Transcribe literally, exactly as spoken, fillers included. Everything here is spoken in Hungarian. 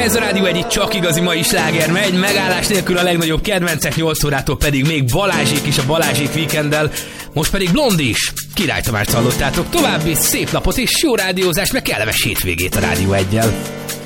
Ez a Rádió egy csak igazi mai sláger megy, megállás nélkül a legnagyobb kedvencek, nyolc órától pedig még Balázsék is a Balázsék Weekenddel, most pedig Blondi is. Király Tamást hallottátok, további szép napot és jó rádiózást, meg kellemes hétvégét a Rádió eggyel.